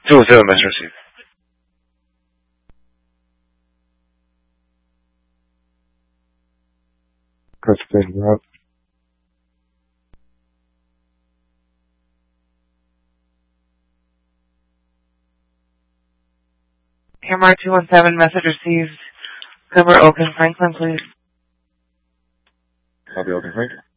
207 message received. Christine, you're up. Camera 217, message received. Cover Oak and Franklin, please. Copy, Oak and Franklin.